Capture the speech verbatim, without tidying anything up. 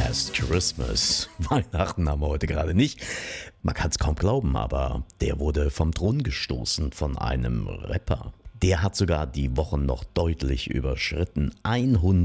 Last Christmas. Weihnachten haben wir heute gerade nicht. Man kann es kaum glauben, aber der wurde vom Thron gestoßen von einem Rapper. Der hat sogar die Wochen noch deutlich überschritten.